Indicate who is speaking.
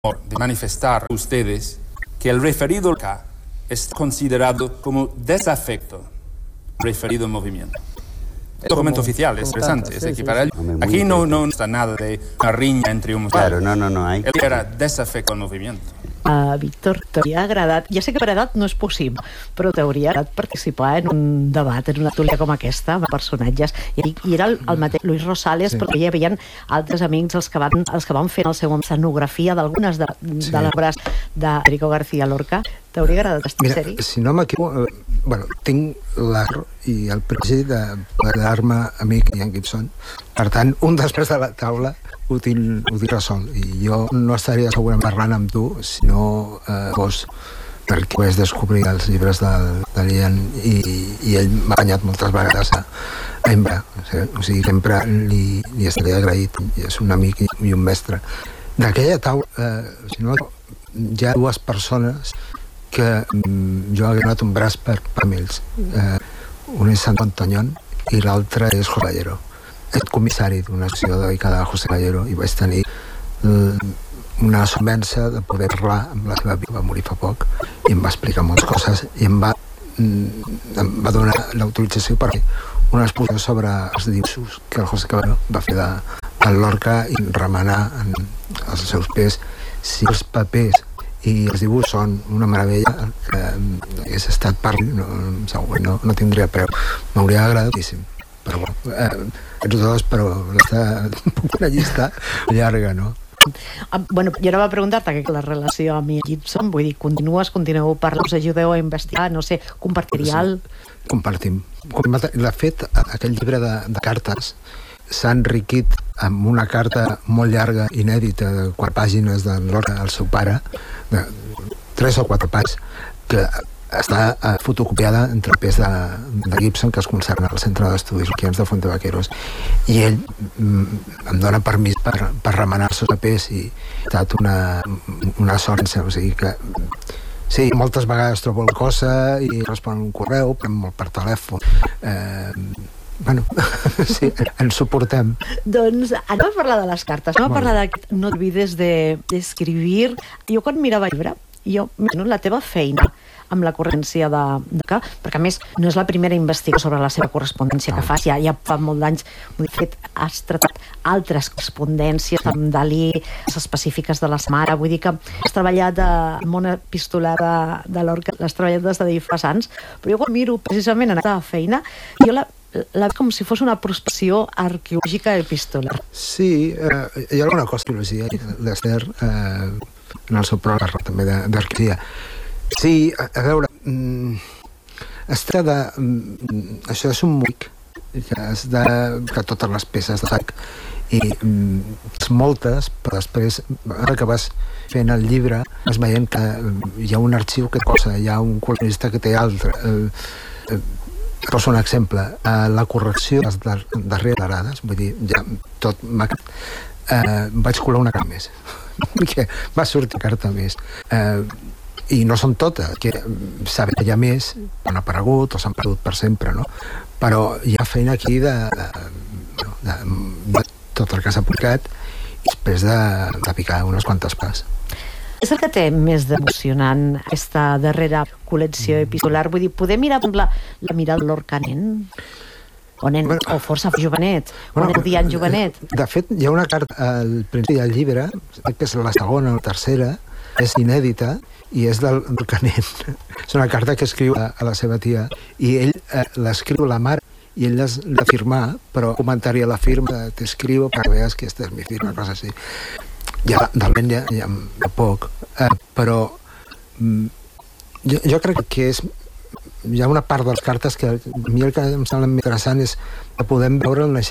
Speaker 1: de manifestar a ustedes que el referido acá es considerado como desafecto referido movimiento. El documento oficial es interesante, es equiparable. Aquí no está nada de una riña entre homosexuales.
Speaker 2: Claro, no hay.
Speaker 1: Él era desafecto al movimiento.
Speaker 3: Víctor, t'hauria agradat, ja sé que per edat no és possible, però t'hauria agradat participar en un debat, en una tertúlia com aquesta, amb personatges, i era el mateix Luis Rosales, però hi havia altres amics els que van fer el seu escenografia d'algunes de les obres de Federico García Lorca. T'hauria agradat estar seri?
Speaker 4: Si no m'equivoco, tinc l'art i el privilegi de quedar-me amic Ian Gibson. Per tant, un després de la taula ho tinc resolt. I jo no estaria segurament parlant amb tu si no fos perquè vaig descobrir els llibres de l'Ian i ell m'ha banyat moltes vegades a Embra. O sigui, sempre li estaria agraït. És un amic i un mestre. D'aquella taula, si no, hi ha dues persones que jo he donat un braç per ells. Un és Sant Antonión i l'altre és José Gallero. És comissari d'una acció dedicada a José Gallero i vaig tenir una assumença de poder parlar amb la seva vida. Va morir fa poc i em va explicar moltes coses i em va donar l'autorització per fer una exposició sobre els dibuixos que el José Gallero va fer de Lorca i remenar en els seus pes si els papers i els dibuixos són una meravella que hagués estat no tindria preu. M'hauria agradat però aquests dos, però una llista llarga, no?
Speaker 3: Bueno, jo ara va preguntar-te que la relació amb Gibson, vull dir, continueu parlant, us ajudeu a investigar, no sé, compartiria el...
Speaker 4: Compartim. De fet, aquell llibre de cartes s'ha enriquit amb una carta molt llarga, inèdita, de 4 pàgines de Lorca al seu pare, de 3 o 4 pàgines, que està fotocopiada entre pes de Gibson, que es conserva al Centre d'Estudis Lorquians de Fuente Vaqueros, i ell em dona permís per remenar-se els papers i ha estat una sort, o sigui que sí, moltes vegades trobo una cosa i respon un correu, pren molt per telèfon. Bueno, sí, ens suportem.
Speaker 3: Doncs anem a parlar de les cartes, anem a parlar d'aquest no t'olvides d'escriure. Jo quan mirava el llibre, la teva feina amb la correspondència perquè a més no és la primera investigació sobre la seva correspondència que fas, ja fa molt d'anys. De fet, has tratat altres correspondències amb Dalí, específiques de la mare, vull dir que has treballat al món epistolar de Lorca, l'has treballat des de fa anys, però jo quan miro precisament en aquesta feina, jo la veig com si fos una prospecció arqueològica epistolar.
Speaker 4: Sí, hi ha alguna cosa que l'Ester en el seu programa també d'arqueologia. Sí, a veure, es tracta això és un muic que totes les peces de sac i moltes, però després ara que vas fent el llibre vas veient que hi ha un arxiu que posa, hi ha un col·leccionista que té altre. Poso un exemple, la correcció de les darreres, vull dir, ja tot vaig colar una carta més que va sortir carta més i no són totes, que sabem que hi ha més, han aparegut o s'han perdut per sempre, no? Però hi ha feina aquí de tot el que s'ha publicat i després de picar unes quantes pas.
Speaker 3: És el que té més d'emocionant aquesta darrera col·lecció epistolar? Vull dir, poder mirar la mirada de Lorca nen? O força jovenet, o odiant jovenet?
Speaker 4: De fet, hi ha una carta al principi del llibre, que és la segona o la tercera, és inèdita, i és del Canet. És una carta que escriu a la seva tia, i ell l'escriu la mare, i ell l'ha firmat, però comentari a la firma, t'escriu per veure que esta és mi firma, cosa així. Ja, realment hi ha poc, però jo crec que hi ha una part de les cartes que a mi el que em sembla interessant és que podem veure el naixement